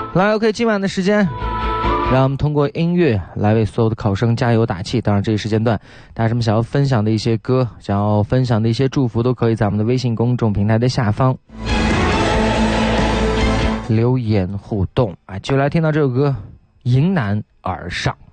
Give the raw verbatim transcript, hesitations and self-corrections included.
来 OK， 今晚的时间让我们通过音乐来为所有的考生加油打气。当然这一时间段大家什么想要分享的一些歌，想要分享的一些祝福，都可以在我们的微信公众平台的下方留言互动啊！就来听到这首歌，迎难而上。